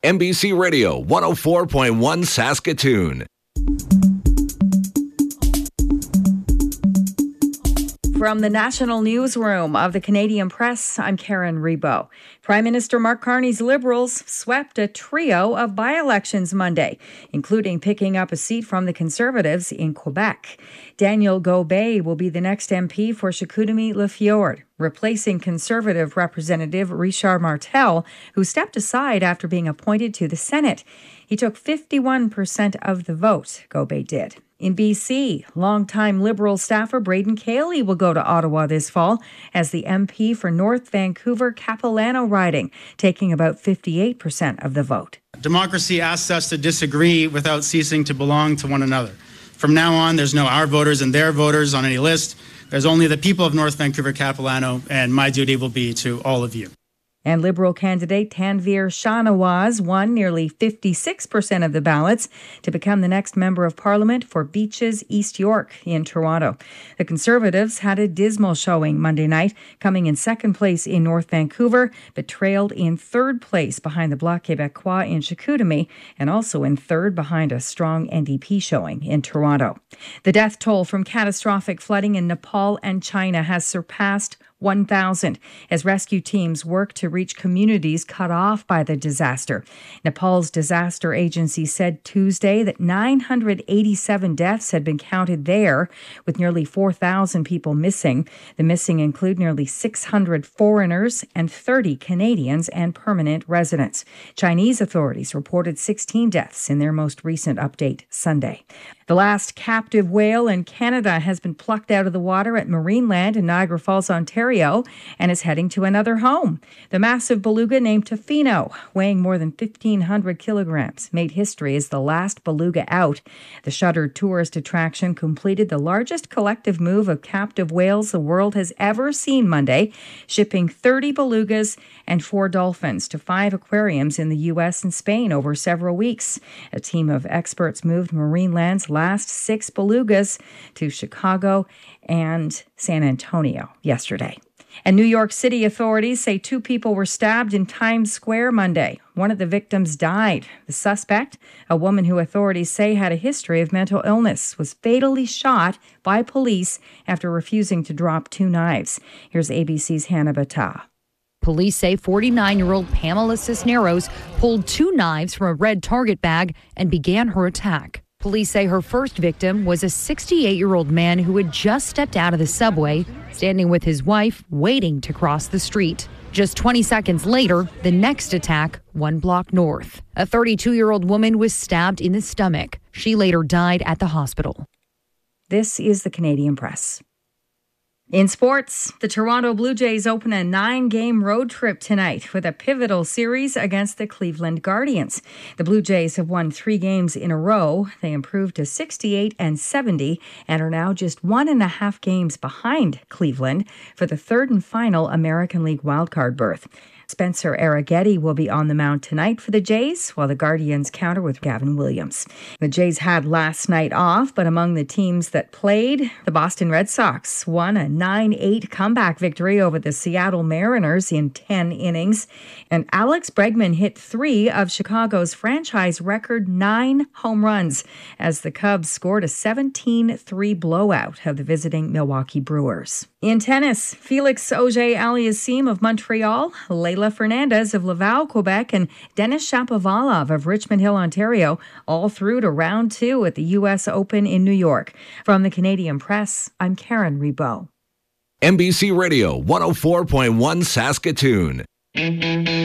MBC Radio 104.1 Saskatoon. From the National Newsroom of the Canadian Press, I'm Karen Rebo. Prime Minister Mark Carney's Liberals swept a trio of by-elections Monday, including picking up a seat from the Conservatives in Quebec. Daniel Gaubay will be the next MP for Chicoutimi-Lefjord, replacing Conservative Representative Richard Martel, who stepped aside after being appointed to the Senate. He took 51% of the vote, Gaubay did. In BC, longtime Liberal staffer Braden Cayley will go to Ottawa this fall as the MP for North Vancouver Capilano riding, taking about 58% of the vote. Democracy asks us to disagree without ceasing to belong to one another. From now on, there's no our voters and their voters on any list. There's only the people of North Vancouver Capilano, and my duty will be to all of you. And Liberal candidate Tanveer Shahnawaz won nearly 56% of the ballots to become the next Member of Parliament for Beaches, East York in Toronto. The Conservatives had a dismal showing Monday night, coming in second place in North Vancouver, but trailed in third place behind the Bloc Québécois in Chicoutimi, and also in third behind a strong NDP showing in Toronto. The death toll from catastrophic flooding in Nepal and China has surpassed 1,000 as rescue teams work to reach communities cut off by the disaster. Nepal's disaster agency said Tuesday that 987 deaths had been counted there, with nearly 4,000 people missing. The missing include nearly 600 foreigners and 30 Canadians and permanent residents. Chinese authorities reported 16 deaths in their most recent update Sunday. The last captive whale in Canada has been plucked out of the water at Marineland in Niagara Falls, Ontario, and is heading to another home. The massive beluga named Tofino, weighing more than 1,500 kilograms, made history as the last beluga out. The shuttered tourist attraction completed the largest collective move of captive whales the world has ever seen Monday, shipping 30 belugas and 4 dolphins to 5 aquariums in the U.S. and Spain over several weeks. A team of experts moved Marineland's last 6 belugas to Chicago and San Antonio yesterday. And New York City authorities say 2 people were stabbed in Times Square Monday. One of the victims died. The suspect, a woman who authorities say had a history of mental illness, was fatally shot by police after refusing to drop 2 knives. Here's ABC's Hannah Battah. Police say 49-year-old Pamela Cisneros pulled 2 knives from a red Target bag and began her attack. Police say her first victim was a 68-year-old man who had just stepped out of the subway, standing with his wife, waiting to cross the street. Just 20 seconds later, the next attack, 1 block north. A 32-year-old woman was stabbed in the stomach. She later died at the hospital. This is the Canadian Press. In sports, the Toronto Blue Jays open a 9-game road trip tonight with a pivotal series against the Cleveland Guardians. The Blue Jays have won 3 games in a row. They improved to 68-70 and are now just 1.5 games behind Cleveland for the 3rd and final American League wildcard berth. Spencer Arrighetti will be on the mound tonight for the Jays, while the Guardians counter with Gavin Williams. The Jays had last night off, but among the teams that played, the Boston Red Sox won a 9-8 comeback victory over the Seattle Mariners in 10 innings. And Alex Bregman hit 3 of Chicago's franchise record 9 home runs as the Cubs scored a 17-3 blowout of the visiting Milwaukee Brewers. In tennis, Felix Auger-Aliassime of Montreal, Leylah Fernandez of Laval, Quebec, and Denis Shapovalov of Richmond Hill, Ontario, all through to round 2 at the U.S. Open in New York. From the Canadian Press, I'm Karen Rebo. MBC Radio 104.1 Saskatoon.